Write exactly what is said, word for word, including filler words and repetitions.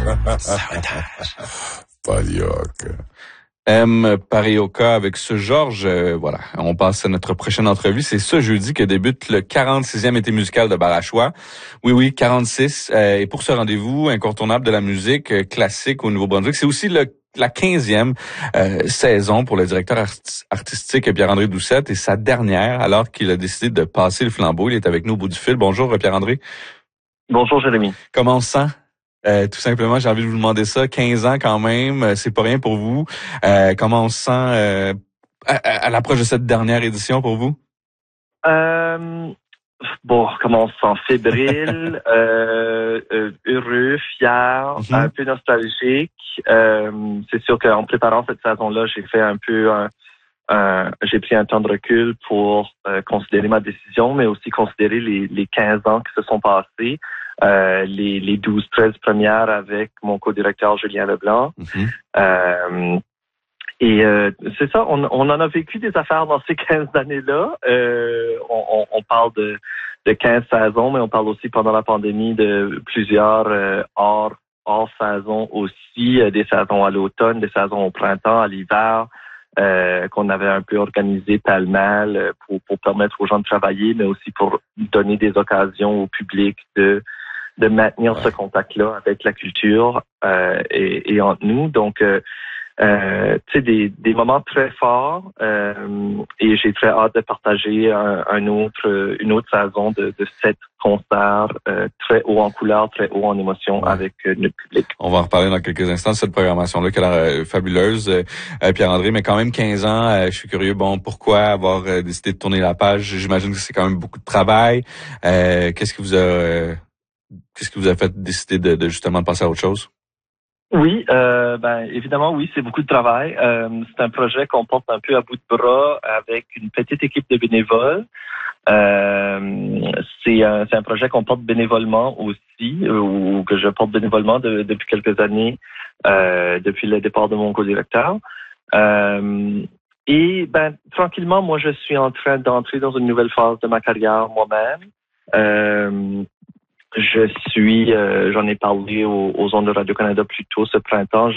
Sabotage. Parioca. M. Parioca avec ce Georges. Euh, voilà, on passe à notre prochaine entrevue. C'est ce jeudi que débute le quarante-sixième été musical de Barachois. Oui, oui, quarante-six. Euh, et pour ce rendez-vous incontournable de la musique euh, classique au Nouveau-Brunswick, c'est aussi le la quinzième euh, saison pour le directeur art- artistique Pierre-André Doucette et sa dernière alors qu'il a décidé de passer le flambeau. Il est avec nous au bout du fil. Bonjour Pierre-André. Bonjour Jérémy. Comment on se sent? Euh, tout simplement, j'ai envie de vous demander ça. quinze ans quand même, c'est pas rien pour vous. Euh, comment on se sent euh, à, à l'approche de cette dernière édition pour vous? Euh, bon, comment on se sent? Fébrile, euh, euh, heureux, fier, mm-hmm. un peu nostalgique. Euh, c'est sûr qu'en préparant cette saison-là, j'ai fait un peu un, un j'ai pris un temps de recul pour euh, considérer ma décision, mais aussi considérer les, les quinze ans qui se sont passés. Euh, les, les douze treize premières avec mon co-directeur Julien Leblanc. Mm-hmm. Euh, et euh, c'est ça, on, on en a vécu des affaires dans ces quinze années-là. Euh, on, on, on parle de, de quinze saisons, mais on parle aussi pendant la pandémie de plusieurs euh, hors, hors saisons aussi, euh, des saisons à l'automne, des saisons au printemps, à l'hiver, euh, qu'on avait un peu organisé pêle-mêle pour, pour permettre aux gens de travailler, mais aussi pour donner des occasions au public de de maintenir ouais. ce contact-là avec la culture euh, et, et entre nous. Donc, euh, euh, tu sais, des, des moments très forts euh, et j'ai très hâte de partager un, un autre, une autre saison de, de sept concerts euh, très haut en couleur, très haut en émotion ouais. avec euh, notre public. On va en reparler dans quelques instants de cette programmation-là qui a l'air euh, fabuleuse, euh, Pierre-André, mais quand même quinze ans, euh, je suis curieux, bon, pourquoi avoir euh, décidé de tourner la page? J'imagine que c'est quand même beaucoup de travail. Euh, qu'est-ce qui vous a... Euh, Qu'est-ce qui vous a fait décider de, de justement de passer à autre chose? Oui, euh, ben évidemment, oui, c'est beaucoup de travail. Euh, c'est un projet qu'on porte un peu à bout de bras avec une petite équipe de bénévoles. Euh, c'est, un, c'est un projet qu'on porte bénévolement aussi, ou que je porte bénévolement de, depuis quelques années, euh, depuis le départ de mon co-directeur. Euh, et ben tranquillement, moi, je suis en train d'entrer dans une nouvelle phase de ma carrière moi-même. Euh, Je suis, euh, j'en ai parlé aux, aux ondes de Radio-Canada plus tôt ce printemps.